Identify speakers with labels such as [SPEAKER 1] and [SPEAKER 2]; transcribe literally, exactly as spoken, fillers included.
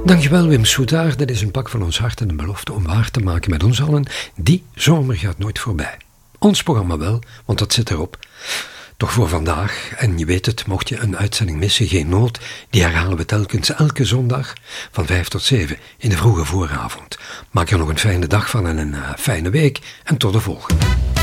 [SPEAKER 1] Dankjewel Wim Soetaar, dit is een pak van ons hart en een belofte om waar te maken met ons allen. Die zomer gaat nooit voorbij. Ons programma wel, want dat zit erop. Toch voor vandaag, en je weet het, mocht je een uitzending missen, geen nood, die herhalen we telkens elke zondag van vijf tot zeven in de vroege vooravond. Maak er nog een fijne dag van en een uh, fijne week en tot de volgende.